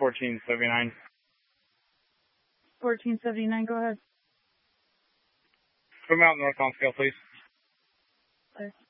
1479. 1479, go ahead. Come out north on scale, please. Okay.